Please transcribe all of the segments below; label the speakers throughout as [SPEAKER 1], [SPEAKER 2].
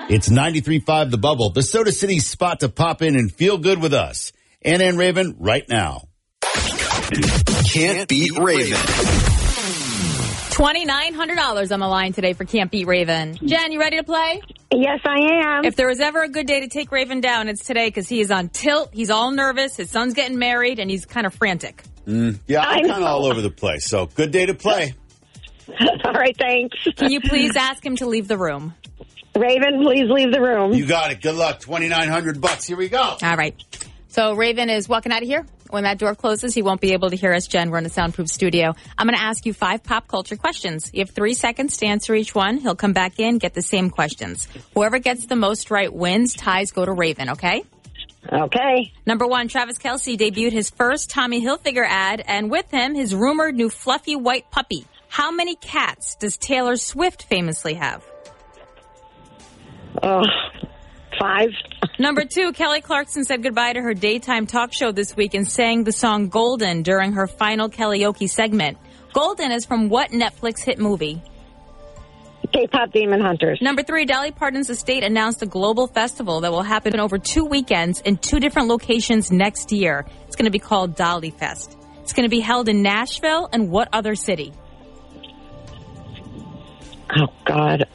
[SPEAKER 1] It's 93.5 The Bubble, the Soda City spot to pop in and feel good with us. Anna and Raven, right now.
[SPEAKER 2] Can't Beat Raven.
[SPEAKER 3] $2,900 on the line today for Can't Beat Raven. Jen, you ready to play?
[SPEAKER 4] Yes, I am.
[SPEAKER 3] If there was ever a good day to take Raven down, it's today because he is on tilt. He's all nervous. His son's getting married, and he's kind of frantic.
[SPEAKER 1] Yeah, I'm kind of all over the place, so good day to play.
[SPEAKER 4] All right, thanks.
[SPEAKER 3] Can you please ask him to leave the room?
[SPEAKER 4] Raven, please leave the room.
[SPEAKER 1] You got it. Good luck. $2,900. Here we go.
[SPEAKER 3] All right. So Raven is walking out of here. When that door closes, he won't be able to hear us, Jen. We're in a soundproof studio. I'm going to ask you 5 pop culture questions. You have 3 seconds to answer each one. He'll come back in, get the same questions. Whoever gets the most right wins. Ties go to Raven, okay?
[SPEAKER 4] Okay.
[SPEAKER 3] Number 1, Travis Kelce debuted his first Tommy Hilfiger ad, and with him, his rumored new fluffy white puppy. How many cats does Taylor Swift famously have?
[SPEAKER 4] 5.
[SPEAKER 3] Number 2, Kelly Clarkson said goodbye to her daytime talk show this week and sang the song Golden during her final karaoke segment. Golden is from what Netflix hit movie?
[SPEAKER 4] K-pop Demon Hunters.
[SPEAKER 3] Number 3, Dolly Parton's estate announced a global festival that will happen over 2 weekends in 2 different locations next year. It's going to be called Dolly Fest. It's going to be held in Nashville and what other city?
[SPEAKER 4] Oh, God.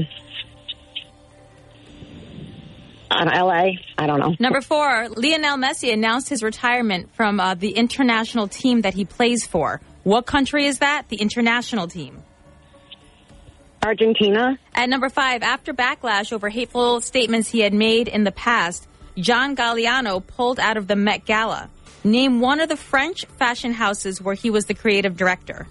[SPEAKER 4] L.A.? I don't know.
[SPEAKER 3] Number 4, Lionel Messi announced his retirement from the international team that he plays for. What country is that? The international team.
[SPEAKER 4] Argentina.
[SPEAKER 3] At number 5, after backlash over hateful statements he had made in the past, John Galliano pulled out of the Met Gala. Name one of the French fashion houses where he was the creative director.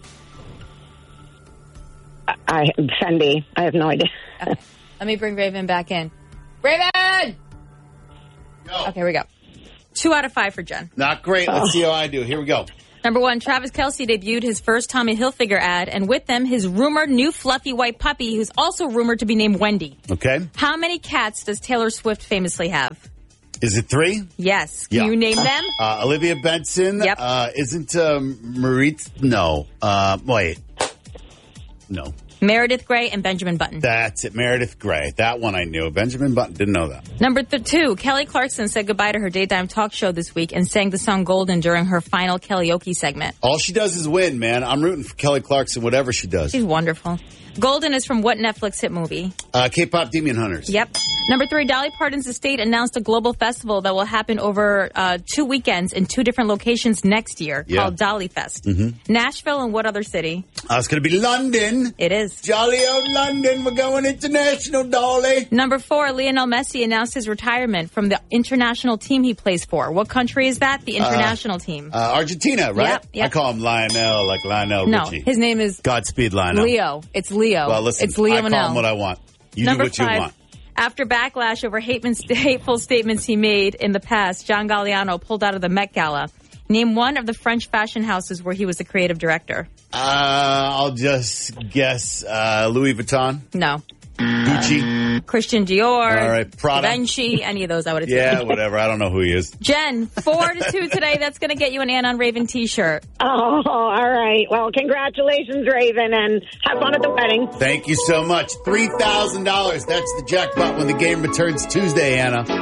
[SPEAKER 4] Fendi. I have no idea.
[SPEAKER 3] Okay. Let me bring Raven back in. Raven!
[SPEAKER 1] Go.
[SPEAKER 3] Okay, here we go. 2 out of 5 for Jen.
[SPEAKER 1] Not great. Let's see how I do. Here we go.
[SPEAKER 3] Number 1, Travis Kelce debuted his first Tommy Hilfiger ad, and with them, his rumored new fluffy white puppy, who's also rumored to be named Wendy.
[SPEAKER 1] Okay.
[SPEAKER 3] How many cats does Taylor Swift famously have?
[SPEAKER 1] Is it 3?
[SPEAKER 3] Yes. Can you name them?
[SPEAKER 1] Olivia Benson.
[SPEAKER 3] Yep.
[SPEAKER 1] Isn't Maritz? No. Wait. No.
[SPEAKER 3] Meredith Grey and Benjamin Button.
[SPEAKER 1] That's it. Meredith Grey. That one I knew. Benjamin Button didn't know that.
[SPEAKER 3] Number 2, Kelly Clarkson said goodbye to her daytime talk show this week and sang the song Golden during her final karaoke segment.
[SPEAKER 1] All she does is win, man. I'm rooting for Kelly Clarkson, whatever she does.
[SPEAKER 3] She's wonderful. Golden is from what Netflix hit movie?
[SPEAKER 1] K-pop Demon Hunters.
[SPEAKER 3] Yep. Number 3, Dolly Parton's estate announced a global festival that will happen over 2 weekends in 2 different locations next year called Dolly Fest. Mm-hmm. Nashville and what other city?
[SPEAKER 1] It's going to be London.
[SPEAKER 3] It is.
[SPEAKER 1] Jolly old London. We're going international, Dolly.
[SPEAKER 3] Number 4, Lionel Messi announced his retirement from the international team he plays for. What country is that? The international team.
[SPEAKER 1] Argentina, right?
[SPEAKER 3] Yep.
[SPEAKER 1] I call him Lionel, like Lionel Richie.
[SPEAKER 3] No, his name is
[SPEAKER 1] Godspeed, Lionel.
[SPEAKER 3] Leo. It's Leo.
[SPEAKER 1] Well, listen,
[SPEAKER 3] it's Leo
[SPEAKER 1] I call him what I want. You
[SPEAKER 3] Number
[SPEAKER 1] do what
[SPEAKER 3] 5,
[SPEAKER 1] you want.
[SPEAKER 3] After backlash over hateful statements he made in the past, John Galliano pulled out of the Met Gala. Name one of the French fashion houses where he was the creative director.
[SPEAKER 1] I'll just guess Louis Vuitton.
[SPEAKER 3] No.
[SPEAKER 1] Gucci.
[SPEAKER 3] Christian Dior.
[SPEAKER 1] All right, Prada.
[SPEAKER 3] Givenchy. Any of those I would have
[SPEAKER 1] Yeah,
[SPEAKER 3] taken.
[SPEAKER 1] whatever. I don't know who he is.
[SPEAKER 3] Jen, 4-2 today. That's going to get you an Ann on Raven t-shirt.
[SPEAKER 4] Oh, all right. Well, congratulations, Raven, and have fun at the wedding.
[SPEAKER 1] Thank you so much. $3,000. That's the jackpot when the game returns Tuesday, Anna.